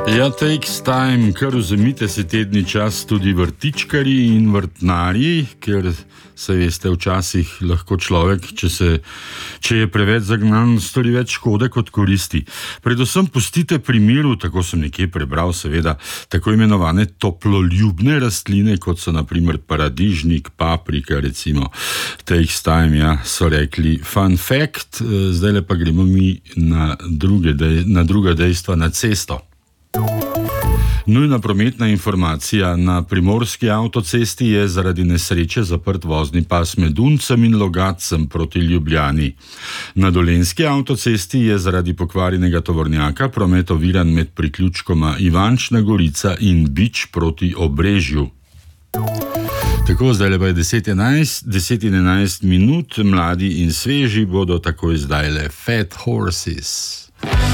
Ja, takes time, kar vzemite si tedni čas tudi vrtičkarji in vrtnarji, ker se veste, včasih lahko človek, če je preveč zagnan, stori več škode kot koristi. Predvsem pustite pri miru, tako sem nekje prebral seveda, tako imenovane toploljubne rastline, kot so na primer paradižnik, paprika recimo. Takes time, ja, so rekli. Fun fact, zdajle pa gremo mi na druga dejstva, na cesto. Nujna prometna informacija. Na primorski avtocesti je zaradi nesreče zaprt vozni pas med Uncem in Logatcem proti Ljubljani. Na dolenjski avtocesti je zaradi pokvarjenega tovornjaka promet oviran med priključkoma Ivančna Gorica in Bič proti Obrežju. Tako, zdajle pa je 10:11 minut, mladi in sveži bodo takoj zdajle Fat Horses.